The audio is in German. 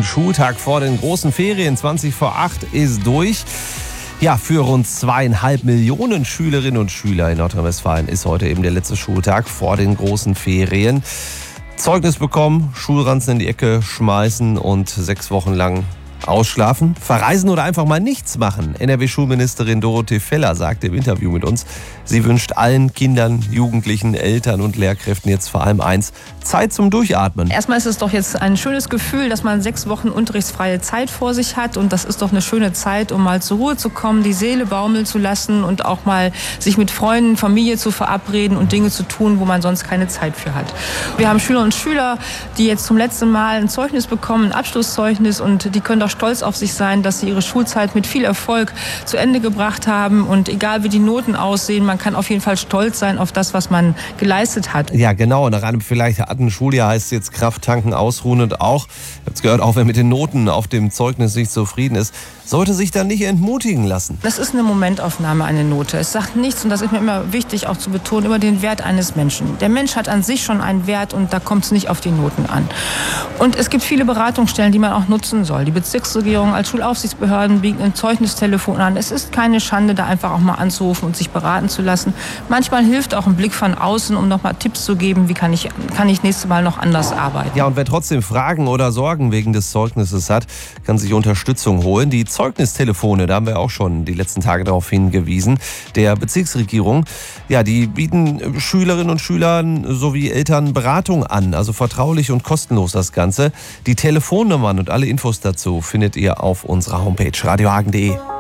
ersten Schultag vor den großen Ferien. 20 vor 8 ist durch. Ja, für rund 2,5 Millionen Schülerinnen und Schüler in Nordrhein-Westfalen ist heute eben der letzte Schultag vor den großen Ferien. Zeugnis bekommen, Schulranzen in die Ecke schmeißen und 6 Wochen lang ausschlafen, verreisen oder einfach mal nichts machen. NRW-Schulministerin Dorothee Feller sagte im Interview mit uns, sie wünscht allen Kindern, Jugendlichen, Eltern und Lehrkräften jetzt vor allem eins: Zeit zum Durchatmen. Erstmal ist es doch jetzt ein schönes Gefühl, dass man 6 Wochen unterrichtsfreie Zeit vor sich hat, und das ist doch eine schöne Zeit, um mal zur Ruhe zu kommen, die Seele baumeln zu lassen und auch mal sich mit Freunden, Familie zu verabreden und Dinge zu tun, wo man sonst keine Zeit für hat. Wir haben Schüler und Schüler, die jetzt zum letzten Mal ein Zeugnis bekommen, ein Abschlusszeugnis, und die können doch stolz auf sich sein, dass sie ihre Schulzeit mit viel Erfolg zu Ende gebracht haben, und egal wie die Noten aussehen, man kann auf jeden Fall stolz sein auf das, was man geleistet hat. Ja, genau. Nach einem vielleicht harten Schuljahr heißt es jetzt Kraft tanken, ausruhen, und auch, ich habe es gehört, auch wer mit den Noten auf dem Zeugnis nicht zufrieden ist, sollte sich dann nicht entmutigen lassen. Das ist eine Momentaufnahme, eine Note. Es sagt nichts, und das ist mir immer wichtig auch zu betonen, über den Wert eines Menschen. Der Mensch hat an sich schon einen Wert, und da kommt es nicht auf die Noten an. Und es gibt viele Beratungsstellen, die man auch nutzen soll. Die Bezirksregierung als Schulaufsichtsbehörden bieten ein Zeugnistelefon an. Es ist keine Schande, da einfach auch mal anzurufen und sich beraten zu lassen. Manchmal hilft auch ein Blick von außen, um noch mal Tipps zu geben, wie kann ich nächstes Mal noch anders arbeiten. Ja, und wer trotzdem Fragen oder Sorgen wegen des Zeugnisses hat, kann sich Unterstützung holen. Die Zeugnistelefone, da haben wir auch schon die letzten Tage darauf hingewiesen, der Bezirksregierung, ja, die bieten Schülerinnen und Schülern sowie Eltern Beratung an, also vertraulich und kostenlos das Ganze. Die Telefonnummern und alle Infos dazu findet ihr auf unserer Homepage radiohagen.de.